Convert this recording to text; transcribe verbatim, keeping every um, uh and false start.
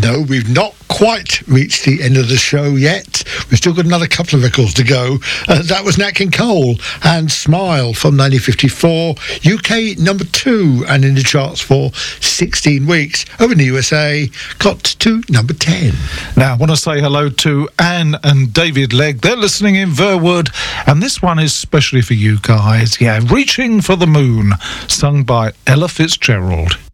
No, we've not quite reached the end of the show yet. We've still got another couple of records to go. Uh, that was Nat King Cole and Smile from nineteen fifty-four, U K number two, and in the charts for sixteen weeks. Over in the U S A, got to number ten. Now, I want to say hello to Anne and David Legg. They're listening in Verwood, and this one is especially for you guys. Yeah, Reaching for the Moon, sung by Ella Fitzgerald.